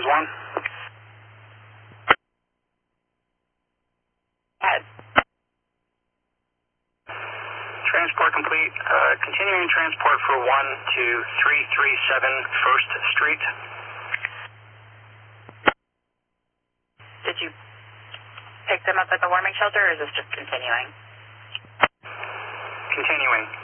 Stars 1. Head. Transport complete. Continuing transport for 1 to 337 First Street. Did you pick them up at the warming shelter, or is this just continuing? Continuing.